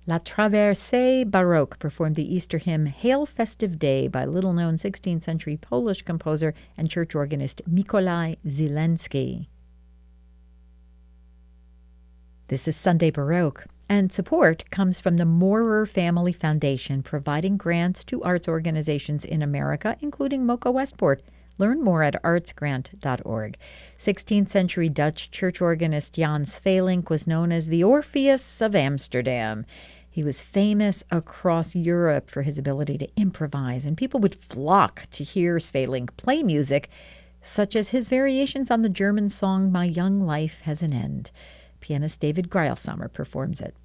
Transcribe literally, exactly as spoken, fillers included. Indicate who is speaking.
Speaker 1: La Traversée Baroque performed the Easter hymn Hail Festive Day by little-known sixteenth century Polish composer and church organist Mikołaj Zieleniecki. This is Sunday Baroque, and support comes from the Moorer Family Foundation, providing grants to arts organizations in America, including Mocha Westport. Learn more at arts grant dot org. sixteenth century Dutch church organist Jan Svelink was known as the Orpheus of Amsterdam. He was famous across Europe for his ability to improvise, and people would flock to hear Svelink play music, such as his variations on the German song My Young Life Has an End. Pianist David Greilsamer performs it.